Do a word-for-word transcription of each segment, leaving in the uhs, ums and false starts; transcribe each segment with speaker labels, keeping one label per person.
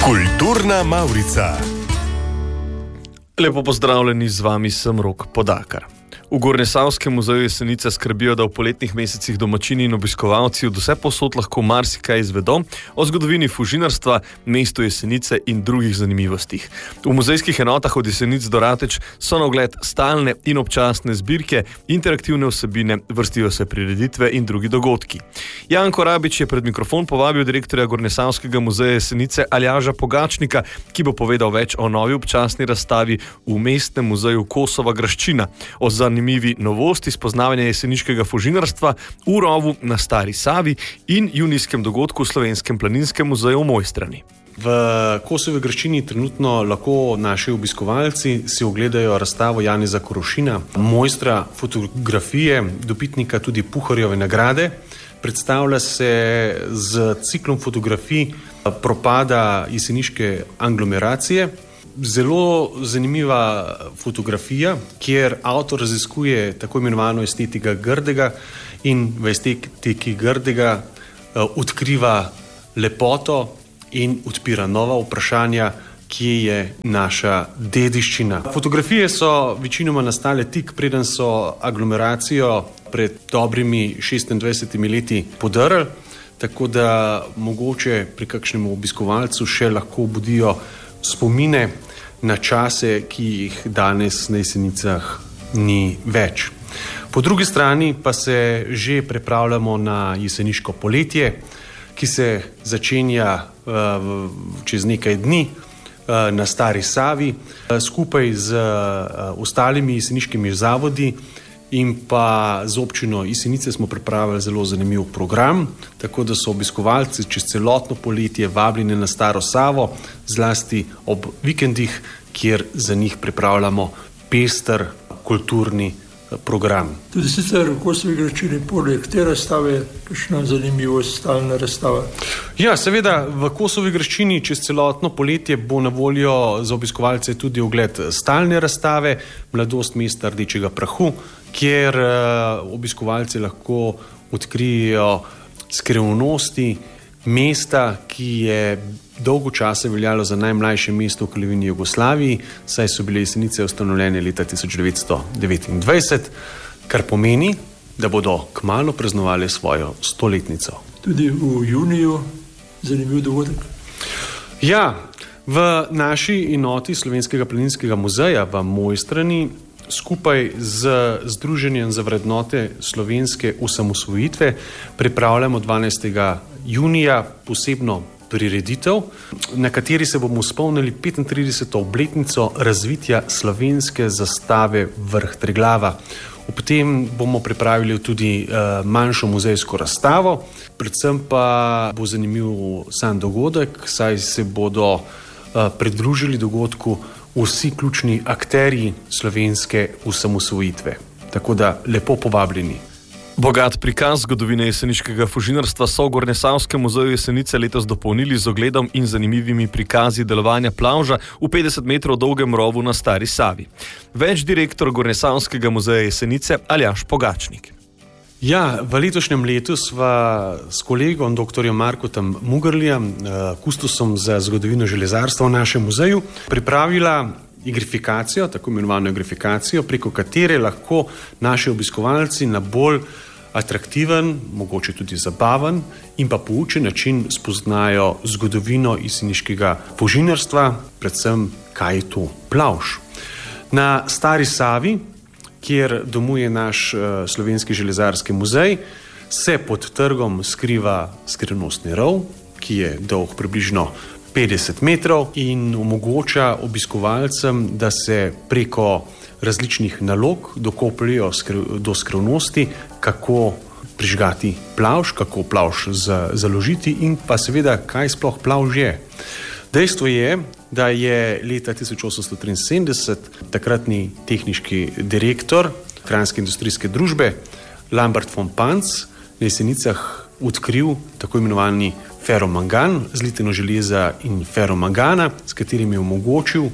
Speaker 1: Kulturna Mavrica.
Speaker 2: Lepo pozdravljeni, z vami sem Rok Podakar. V Gornjesavskem muzeju Jesenice skrbijo, da v poletnih mesecih domačini in obiskovalci od vse posod lahko marsikaj izvedo o zgodovini fužinarstva, mestu Jesenice in drugih zanimivostih. V muzejskih enotah od Jesenic do Rateč so na ogled stalne in občasne zbirke, interaktivne vsebine, vrstijo se prireditve in drugi dogodki. Janko Rabič je pred mikrofon povabil direktorja Gornjesavskega muzeja Jesenice Aljaža Pogačnika, ki bo povedal več o novi občasni razstavi v Mestnem muzeju Kosova graščina, o zanimivi novosti spoznavanja jeseniškega fužinarstva v rovu na Stari Savi in junijskem dogodku v Slovenskem planinskem muzeju v Mojstrani.
Speaker 3: V Kosovi graščini trenutno lahko naši obiskovalci si ogledajo razstavo Janeza Korošina, mojstra fotografije, dobitnika tudi Puharjeve nagrade. Predstavlja se z ciklom fotografij propada jeseniške anglomeracije. Zelo zanimiva fotografija, kjer avtor raziskuje tako imenovano estetika Grdega in v estetiki Grdega uh, odkriva lepoto in odpira nova vprašanja, kje je naša dediščina. Fotografije so večinoma nastale tik preden so aglomeracijo pred dobrimi šestindvajsetimi leti podrli, tako da mogoče pri kakšnemu obiskovalcu še lahko budijo spomine na čase, ki jih danes na Jesenicah ni več. Po drugi strani pa se že prepravljamo na jeseniško poletje, ki se začenja uh, čez nekaj dni uh, na Stari Savi, uh, skupaj z uh, ostalimi jeseniškimi zavodi in pa z občino Jesenice smo pripravili zelo zanimiv program, tako da so obiskovalci čez celotno poletje vabljeni na Staro Savo, zlasti ob vikendih, kjer za njih pripravljamo pester kulturni program.
Speaker 4: Tudi sicer v Kosovi graščini poleg te razstave kakšna zanimivost, stalna razstava?
Speaker 3: Ja, seveda v Kosovi graščini čez celotno poletje bo na voljo za obiskovalce tudi ogled stalne razstave Mladost mesta rdečega prahu, kjer uh, obiskovalci lahko odkrijejo skrivnosti mesta, ki je dolgo časa veljalo za najmlajše mesto v kraljevini Jugoslaviji, saj so bile Jesenice ustanovljene leta tisoč devetsto devetindvajset, kar pomeni, da bodo kmalu praznovali svojo stoletnico.
Speaker 4: Tudi v juniju zanimiv dogodek?
Speaker 3: Ja, v naši enoti Slovenskega planinskega muzeja v Mojstrani skupaj z Združenjem za vrednote slovenske osamosvojitve pripravljamo dvanajstega junija posebno prireditev, na kateri se bomo spomnili petintrideseto obletnico razvitja slovenske zastave Vrh Triglava. Ob tem bomo pripravili tudi uh, manjšo muzejsko razstavo, predvsem pa bo zanimiv sam dogodek, saj se bodo uh, pridružili dogodku vsi ključni akterji slovenske osamosvojitve. Tako da lepo povabljeni.
Speaker 2: Bogat prikaz zgodovine jeseniškega fužinarstva so v Gornjesavskem muzeju Jesenice letos dopolnili z ogledom in zanimivimi prikazi delovanja plavža v petdeset metrov dolgem rovu na Stari Savi. Več direktor Gornjesavskega muzeja Jesenice Aljaž Pogačnik.
Speaker 3: Ja, v letošnjem letu sva s kolegom doktorjem Markotom Mugrlijem, kustosom za zgodovino železarstva v našem muzeju, pripravila igrifikacijo, tako imenovano igrifikacijo, preko katere lahko naši obiskovalci na bolj atraktiven, mogoče tudi zabaven in pa poučen način spoznajo zgodovino jeseniškega fužinarstva, predvsem kaj je to plavž. Na Stari Savi, kjer domuje naš uh, Slovenski železarski muzej, se pod trgom skriva skrivnostni rov, ki je dolg približno petdeset metrov in omogoča obiskovalcem, da se preko različnih nalog dokopljajo do skrivnosti, kako prižgati plavž, kako plavž založiti in pa seveda, kaj sploh plavž je. Dejstvo je, da je leta tisoč osemsto triinsedemdeset takratni tehniški direktor Kranjske industrijske družbe Lambert von Panz na Jesenicah odkril tako imenovani feromangan, zliteno železa in feromangana, s katerim je omogočil,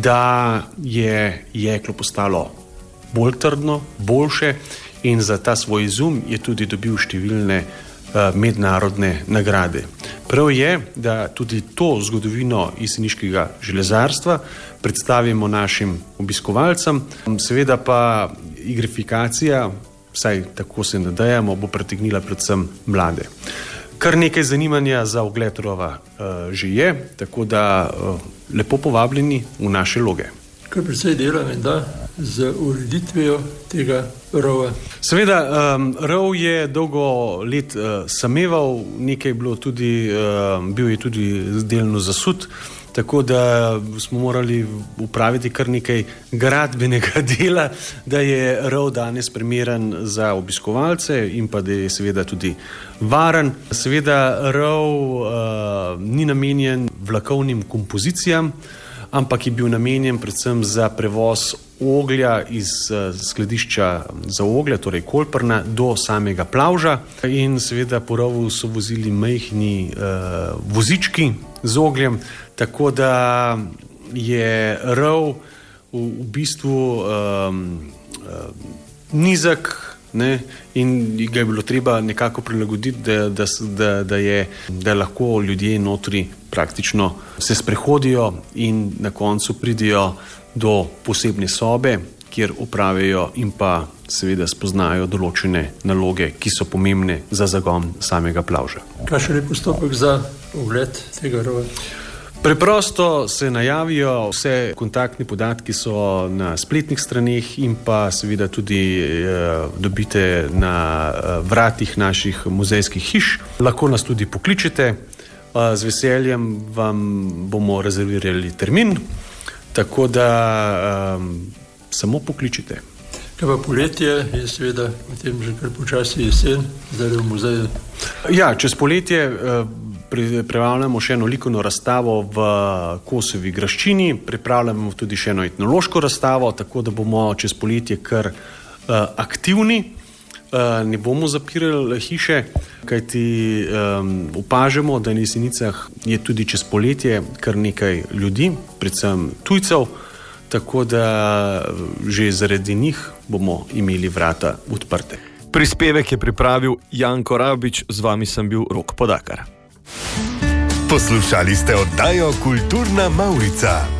Speaker 3: da je jeklo postalo bolj trdno, boljše in za ta svoj izum je tudi dobil številne mednarodne nagrade. Prav je, da tudi to zgodovino jeseniškega železarstva predstavimo našim obiskovalcem. Seveda pa igrifikacija, vsaj tako se nadejamo, bo pritegnila predvsem mlade. Kar nekaj zanimanja za ogled rova uh, že je, tako da uh, lepo povabljeni v naše loge.
Speaker 4: Kar precej dela menda z ureditvijo tega rova.
Speaker 3: Seveda, um, rov je dolgo let uh, sameval, nekaj bilo tudi, uh, bil je tudi delno zasut, tako da smo morali upraviti kar nekaj gradbenega dela, da je rov danes primeren za obiskovalce in pa da je seveda tudi varen. Seveda rov uh, ni namenjen vlakovnim kompozicijam, ampak je bil namenjen predvsem za prevoz oglja iz uh, skladišča za oglje, torej Kolprna, do samega plavža. In seveda po rovu so vozili majhni uh, vozički z ogljem, tako da je rov v, v bistvu um, uh, nizek, ne, in ga je bilo treba nekako prilagoditi, da, da, da, da, je, da lahko ljudje notri praktično se sprehodijo in na koncu pridijo do posebne sobe, kjer opravijo in pa seveda spoznajo določene naloge, ki so pomembne za zagon samega plavža.
Speaker 4: Kakšen je postopek za ogled tega rova?
Speaker 3: Preprosto se najavijo, vse kontaktni podatki so na spletnih straneh in pa seveda tudi eh, dobite na eh, vratih naših muzejskih hiš. Lahko nas tudi pokličete, eh, z veseljem vam bomo rezervirali termin, tako da eh, samo pokličite.
Speaker 4: Kaj pa poletje je seveda potem že kar počasi jesen, zdaj v muzeju.
Speaker 3: Ja, čez poletje eh, pripravljamo še eno likovno razstavo v Kosovi graščini, pripravljamo tudi še eno etnološko razstavo, tako da bomo čez poletje kar uh, aktivni. Uh, ne bomo zapirali hiše, kajti um, opažamo, da na Jesenicah je tudi čez poletje kar nekaj ljudi, predvsem tujcev, tako da že zaradi njih bomo imeli vrata odprte.
Speaker 2: Prispevek je pripravil Janko Rabič, z vami sem bil Rok Podakar.
Speaker 1: Poslušali ste oddajo Kulturna Mavrica.